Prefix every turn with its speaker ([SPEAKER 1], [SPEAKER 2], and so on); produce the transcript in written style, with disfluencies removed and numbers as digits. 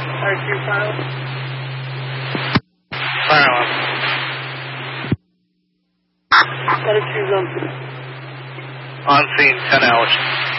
[SPEAKER 1] RQ pilot.
[SPEAKER 2] Fire alarm.
[SPEAKER 1] Latitude's on.
[SPEAKER 2] On scene, 10 hours.